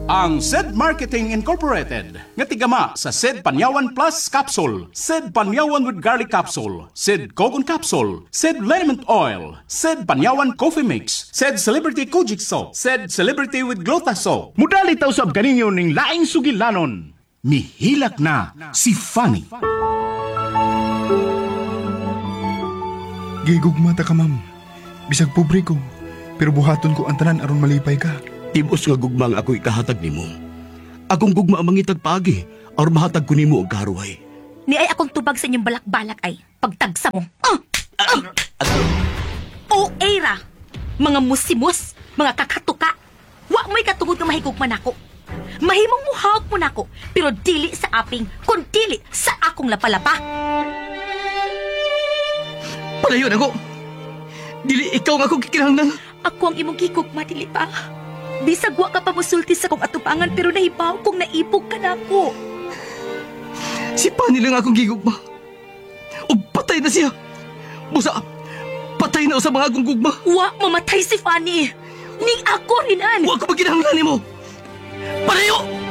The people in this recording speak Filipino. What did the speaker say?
Ang SED Marketing Incorporated nga tigama sa SED Panyawan Plus Capsule, SED Panyawan with Garlic Capsule, SED Cogon Capsule, SED Liniment Oil, SED Panyawan Coffee Mix, SED Celebrity Kojic Soap, SED Celebrity with Gluta Soap. Mudali taw sab kaninyo ning laing sugilanon. Mihilak na si Fanny. Gigugmata ka, ma'am. Bisag pobre ko, pero buhaton ko ang tanan aron malipay ka. Tibos nga gugmang ako ikahatag nimo. Akong gugma ang mangitag pagi, or mahatag ko nimo og karuhay. Ni ay akong tubag sa inyong balak-balak ay pagtagsa mo. O era, mga musimos, mga kakatuka. Wa mo'y katungod nga mahigugman ako. Mahimong muhawak mo nako, pero dili sa aping, kun dili sa akong lapalapa. Palayon ako! Dili ikaw nga akong kikinahanglan. Ako ang imong gigugma, dili pa. Bisag wa ka pa musulti sa kong atubangan, pero nahibaw kong naipog ka na ako. Si Pani lang akong gigugma. O patay na siya. Busa, patay na sa mga akong gugma. Wa mamatay si Fanny. Ning ako rinan. Wa ko maginahanglan nimo. Palayo!